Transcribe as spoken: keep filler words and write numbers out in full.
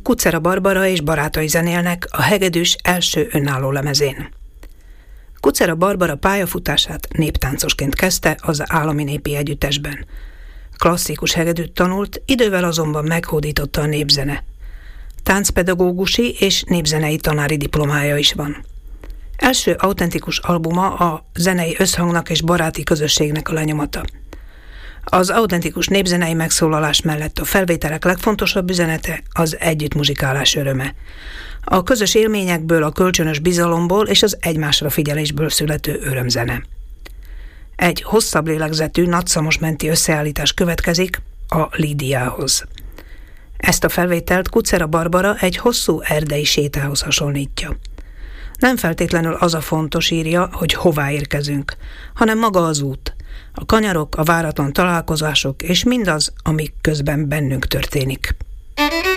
Kuczera Barbara és barátai zenélnek a hegedűs első önálló lemezén. Kuczera Barbara pályafutását néptáncosként kezdte az Állami Népi Együttesben. Klasszikus hegedűt tanult, idővel azonban meghódította a népzene. Táncpedagógusi és népzenei tanári diplomája is van. Első autentikus albuma a zenei összhangnak és baráti közösségnek a lenyomata. Az autentikus népzenei megszólalás mellett a felvételek legfontosabb üzenete az együttmuzsikálás öröme. A közös élményekből, a kölcsönös bizalomból és az egymásra figyelésből születő örömzene. Egy hosszabb lélegzetű, nagyszamos menti összeállítás következik a Lídiához. Ezt a felvételt Kuczera Barbara egy hosszú erdei sétához hasonlítja. Nem feltétlenül az a fontos, írja, hogy hová érkezünk, hanem maga az út, a kanyarok, a váratlan találkozások és mindaz, ami közben bennünk történik.